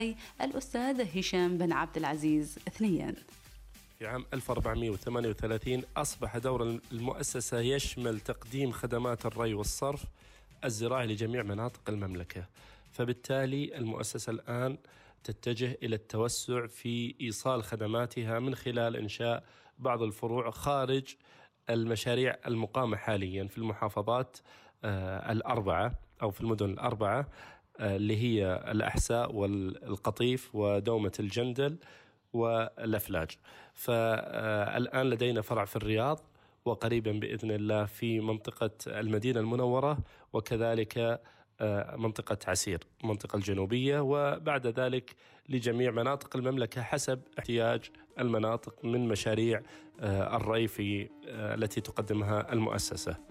الأستاذ هشام بن عبد العزيز اثنياً. في عام 1438 أصبح دور المؤسسة يشمل تقديم خدمات الري والصرف الزراعي لجميع مناطق المملكة، فبالتالي المؤسسة الآن تتجه إلى التوسع في إيصال خدماتها من خلال إنشاء بعض الفروع خارج المشاريع المقامة حاليا في المحافظات الأربعة أو في المدن الأربعة اللي هي الأحساء والقطيف ودومة الجندل والأفلاج. فالآن لدينا فرع في الرياض، وقريبا بإذن الله في منطقة المدينة المنورة، وكذلك منطقة عسير المنطقة الجنوبية، وبعد ذلك لجميع مناطق المملكة حسب احتياج المناطق من مشاريع الري التي تقدمها المؤسسة.